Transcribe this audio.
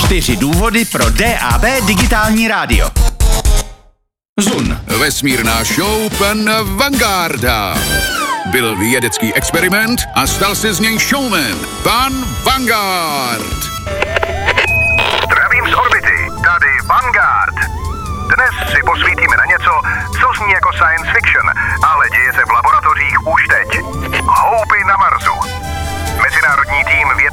4 důvody pro DAB digitální rádio. Zun. Vesmírná show pana Vangarda. Byl vědecký experiment a stal se z něj showman. Pan Vanguard. Zdravím z orbity, tady Vanguard. Dnes si posvítíme na něco, co zní jako science fiction, ale děje se v laboratořích už teď. Houpy na Marsu. Mezinárodní tým